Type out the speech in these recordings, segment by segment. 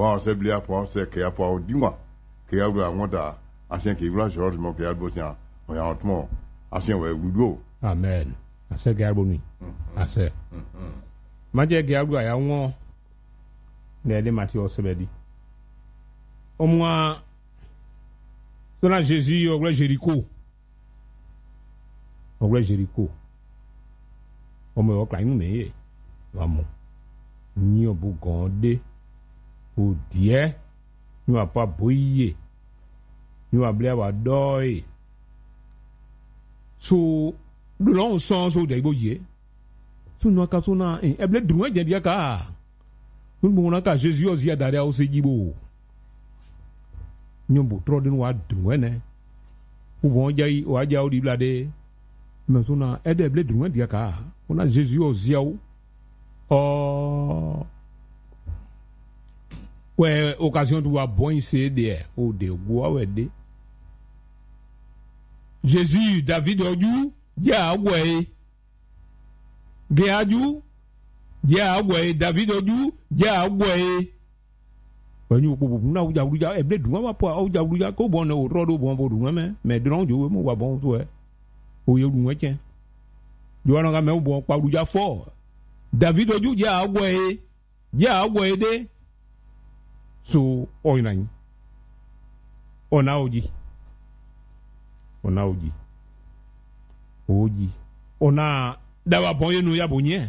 Bon, c'est bien pour c'est qu'il y a pour dis-moi qu'il y a la monte à ancien qui vient George mon qu'il y a bossia on y a autrement ancien ouais Gudo. Amen. Ase garboni. Ase. Maje gabu ya won na de Matthieu sebedi. Omwa Sona Jésus au gloire Jéricho. Au gloire Jéricho. Omo o klainu me vamos. Ni obu gonde. O die. Ni wa pa boye. Ni wa ble wa doy. So do long sons o de boye. So no ka so na e ble druwe je dia ka. Nous na ka Jésus o zia dare o se jibo. Nyombo trodin wa druwe ne. O bon jai o aja o di blade. Mais on a aidé blé de loin diaka. On a Jésus au ziaou. Oh. Ouais, occasion de voir bon ici derrière. Ou de bois ou de. Jésus, David Oju, dia ouais. Geaju, dia ouais. David Oju, dia ouais. When you na uja uja blé de loin wa po uja uja ko bon o rodo bon bo loin mais dron jo mo wa bon to. Oye ogun chen yo ran ga me bo pa ruja fo David Oju je agwe de so oyinan ona oji ona dawa bon yenu ya bonye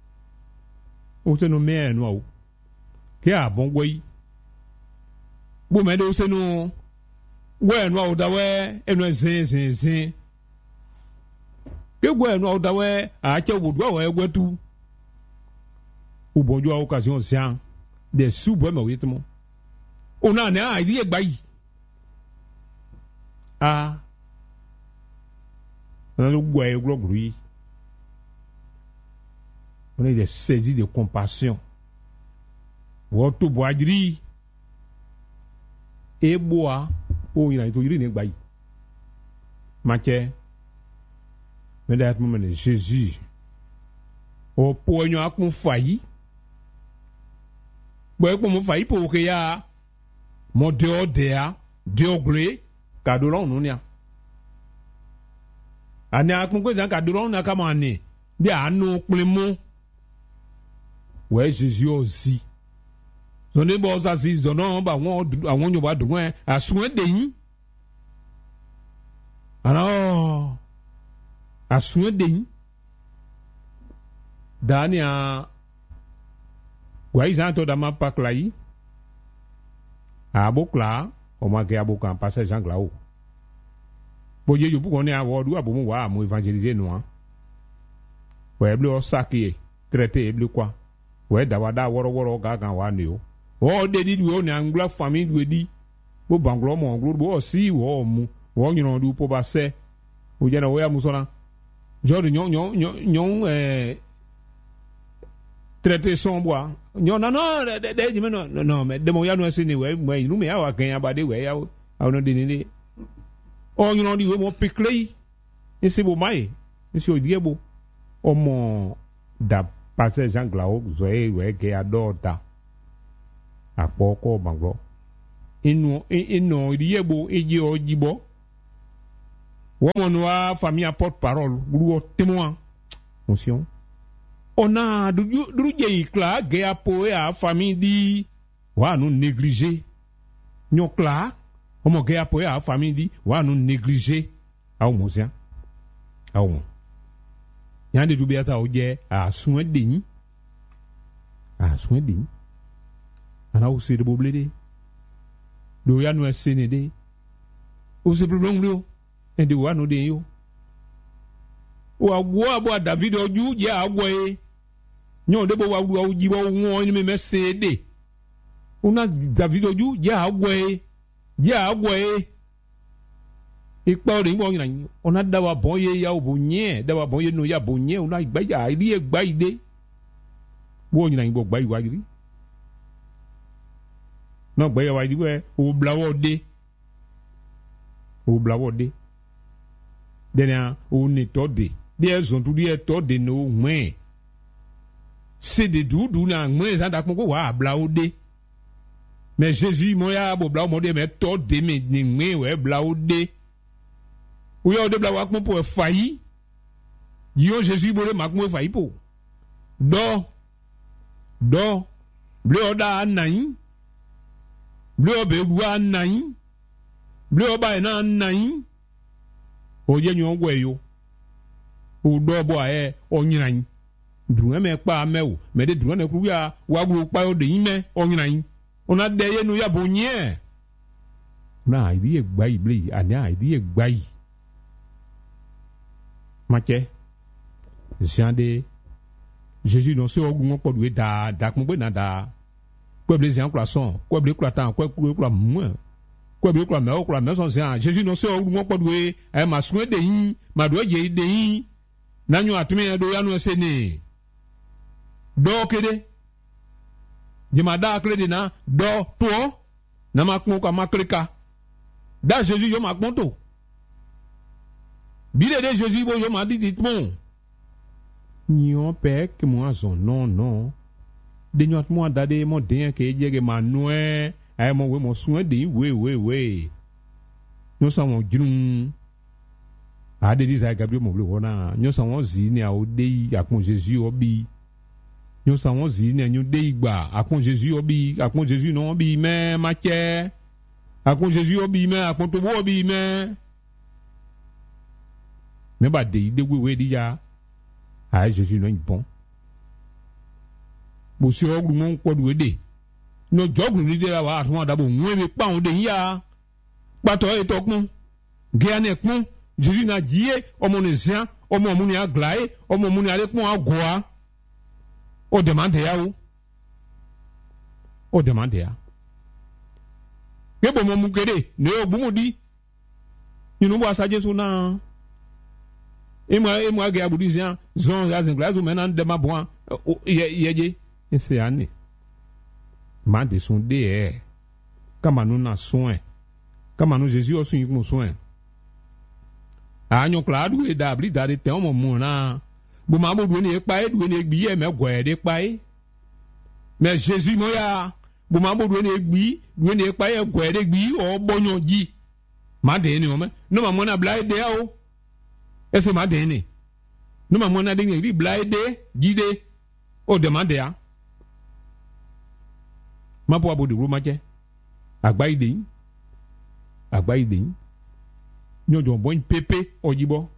o se no me enu o ke a bon gwe bo me de o se no we enu o dawe enu zin Kegwe no dawe ache wodwa wa egwetu. Ubonjo occasion sian de subo me witmo. Ona na idea gbai. Ah. On le gwe glogri. On est des saisi de compassion. Woto boadri. E boa o ina to yiri ne gbai. Mache mais dans ce moment, Jésus, au poignon à qu'on faillit, bon, comme on faillit pour qu'il y a mon deodéa, deogré, cadeau non ya. Ane a qu'on dans cadeau n'a qu'à maner, de à nous clément. Ouais, Jésus aussi. Donnez bon ça si donnons bah on y va de loin à soin de nous. Alors. A soin de Dania Guaizanto da Mapaklai a Bokla, o ma ke aboka passage en glao. Boye yo pour on est à Wadu abomu wa mo évangéliser nous. Ouais bleu saki traité bleu quoi. Ouais dawada woro gaga wa ni o. O de di wo ni angla famille du di. Bo banglo mo nglo bo si wo mu. Wo nyino du po ba se. O jena wo ya musona. Jordi nyon traité son bois. Non mais de mon ya no sini we moi nous me awa kan abade we ya o no de ni o you know di we mo pikle ese bo mai ese o diebo o mo da passage Jean Glao zoe we ke adota apoko banglo inu diebo eji o jibo Woman wa famille porte-parole, groupe témoin. Monsieur. On a druje ikla ge apoe a famille di wa nous négliger. Nyon kla, on mo ge apoe a famille di wa nous négliger. A o monsieur. A o. Yande du biata o je a soin de ni. A soin de ni. Ana o se de boblede. Do ya no senede. O se problem lo. Et de wa no de yo o agwo David Oju je agwe nyon de bo wa wu ji bo won ni me se de una David Oju je agwe ipa o de bo yin ona da wa boye ya obunye da wa boye no ya bonye una igba ya iri egba ide bo yin bo gba iwa iri no gba ya wa iri we o blawo de Dena o ne tode de zon tu de tode no mwen se de du na mwen za da ko wa bla o de Mais Jésus, moi, ya, bo blau, mo de, mais to de, mais ni, ouais, blau de. Ou ya, de blau, wak, mo, pour failli. Yo, Jésus, bo de, mak, mo, failli, pour. Do. Bleu, da, nain. Bleu, be, wa, nain. Bleu, ba, na, nain. O, ye, nyon, gwe, yo. Ou, do, bo, o, nyin. Drou, me, pa, me, ou. Me, de, drou, ne, kou, ya, wagou, pa, yo, de, ime, o, nyin. On a deye nou ya bonye. Na, il y a gbay, bli, anya, il y a gbay. Mache. Jande. Jésus non se ogun po doué da kmo na da. Quoi blé zian croissant, quoi blé croissant, quoi moins. Quoi blé croissant son zian. Jésus non se ogun po doué, ma soin de yin, ma doye ye de yin. Nanyo atme do ya no sene. Do kede. Jima da kredi na do to na makmo ka makreka. Da Jésus yo makmonto. Bile de Jésus bo yo ma dit bon. Nyon pe que moi son non. De nyot moi dade mon den ke jege manoué, ay mon we mon soin de we. Nous sommes djun. A de disa Gabriel mo wona. Nous sommes zini a ode akon Jésus obi. Nous sommes zine nous deigba akon Jésus obi akon Jésus non obi mais mache akon Jésus obi mais akon to obi mais ba de we di ya a Jésus non bon bo se ogru mon ko du de no jogru ni de la wa atun adabo nwe be pa on de ya pato e tokun ge ane kun Jésus na jiye omo ne zian omo mu ni aglae omo mu ni ale kun agoa. O demande ya ou. O demande ya. Gebo mo mukede, ne o bumu di. Yinu bo asa Jesu na. Emwa ge abudizian, zon ya zingla zu menan de mabwa. Yeje. Ese ane. Ma de son de Kama nou na soin. Kama nou Jésus o soin yik mo soin. A nyon kladu e dabli dade te o mo na. Bon maman doué pas doué billet mais goyé pas mais Jésus moya bon maman doué pas goyé bi o bonyon di ma de ni o me no maman na blaide o est-ce ma de ni no maman na de ni blaide gide o demande ya ma po abo de ro ma je agbaide nyo don bon pepe ojibo.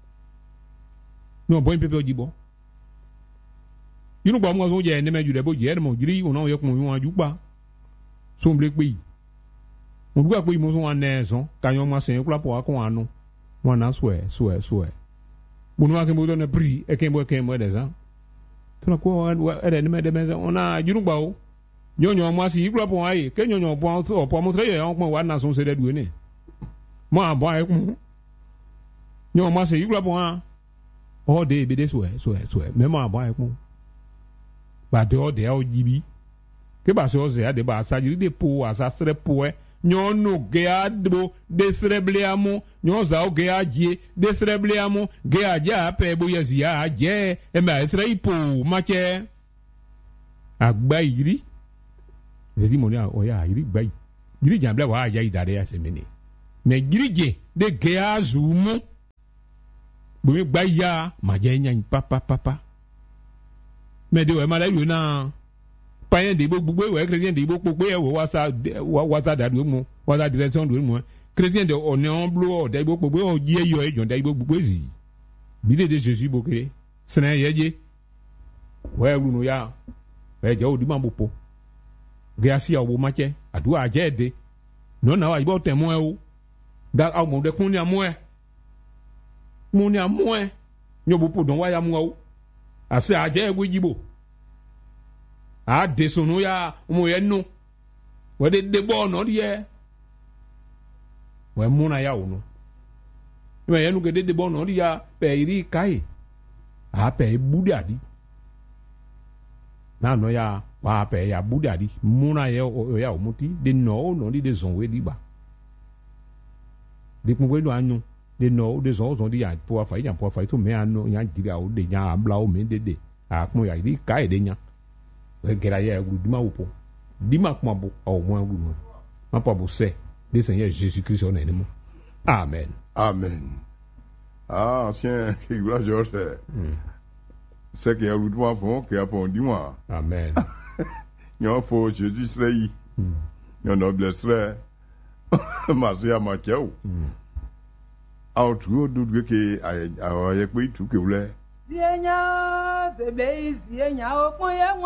Non, bon pepe ojibo. Yunu ba mo so je ne me jude bo je mo jiri ona o ye kun won ajupa. So mble pe. Mo duga pe mo so wan nezo, ka yon ma sen kula po akon anu. Mo na swe. Mo no aken bo don pri e ken bo de za. Tuna ko ere ne me de me ona yunu ba o. Nyonyo mo asi kula po ai, ke nyonyo po mo tre ye on pon wa na so se de du ni. Mo abo ai kun. Nyonyo mo asi kula po a all day be this way. Même à boire avec moi. Bah dehors au jibi. Que bah c'est osé de bah ça dit des pots à ça serait pour nyon no geadbo de serebleamo nyon za o geadje de serebleamo geadja pe boyazia je e ma serai po mache agba iri. Je dis mon ya o ya iri gba iri jambla wa ya idare ya semene. Mais iri de geazumo Bumi gbaya majenya papa. Mais de ma la yona payen de gbogbo we chrétien de gbogbo e wo wasa da do mu wasa direction do mu chrétien de oneon blo de gbogbo o je yo e jon de gbogbo zi bi de Jésus boke sene yeje we ru no ya e je o di ma bopo ge asia o mache adu aje de no na wa ibo temo e o da a mo de kun ni amo e mo ni amo e nyobo po don wa ya mo o ase aje egwejibo a de sonu ya mo ye nu we de bo no ye we mu na ya onu me ye nu ke de bo no ya pe iri kai a pe budadi na no ya wa pe ya budadi mu na ye o ya o muti de no di de zon we di ba de mo we lo anu de no de zon di ya po fa to me anu ya jira o de ya ambla o me de a mo ya iri kai de nya we gera ye guduma upo Dima kumabo au moins vous. Ma pas vous c'est des Seigneur Jésus-Christ en ennemi. Amen. Amen. Ah, ancien qui gloire Georges. C'est qu'il y a le droit pour qu'il y a pour dis-moi. Amen. Il y a pour Jésus serait. Il y a noblesse serait. Merci à ma tchao. Ah, tu veux dire que à y a quoi tout que vous voulez. Sienya, c'est bien, sienya, au point,